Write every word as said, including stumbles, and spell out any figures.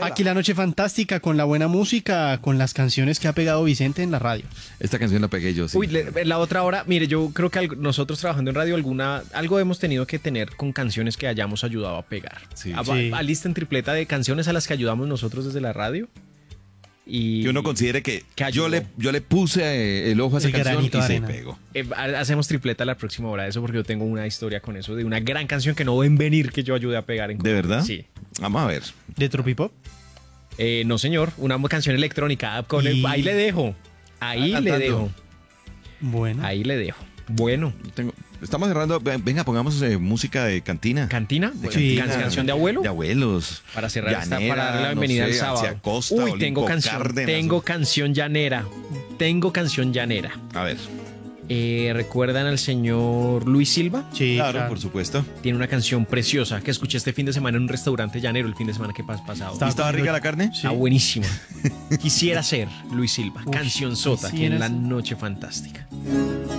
Aquí la noche fantástica, con la buena música, con las canciones que ha pegado Vicente en la radio. Esta canción la pegué yo, sí. Uy, le- la otra hora, mire, yo creo que algo- nosotros trabajando en radio alguna, algo hemos tenido que tener con canciones que hayamos ayudado a pegar. Sí. A- Sí. a- Alisten tripleta de canciones a las que ayudamos nosotros desde la radio. Y Que uno considere que, que yo, ayudó. le, yo le puse eh, el ojo a esa El canción granito y de se arena. pegó. Eh, ha- hacemos tripleta la próxima hora de eso porque yo tengo una historia con eso de una gran canción que no ven venir que yo ayude a pegar en ¿De verdad? Sí. Vamos a ver. ¿De Tropipop? Eh, no, señor, una canción electrónica. Con el- Y- ahí le dejo. Ahí Ah, le cantando. dejo. Bueno. Ahí le dejo. Bueno, Tengo- estamos cerrando. Ven- Venga, pongamos eh, música de cantina. cantina, De Sí. Can- canción de abuelo. De abuelos. Para cerrar esta, Llanera, para darle la no bienvenida sé, al sábado. hacia Costa, Uy, Olimpo, tengo canción, Cárdenas. tengo canción llanera. Tengo canción llanera. A ver. Eh, ¿Recuerdan al señor Luis Silva? Sí, claro, claro. por supuesto. Tiene una canción preciosa que escuché este fin de semana en un restaurante llanero, el fin de semana que pas pasado. Está- ¿Y estaba rica la carne? Sí. Está buenísima. Quisiera ser Luis Silva. Uf, Canción sota aquí en quisiera la ser. noche fantástica.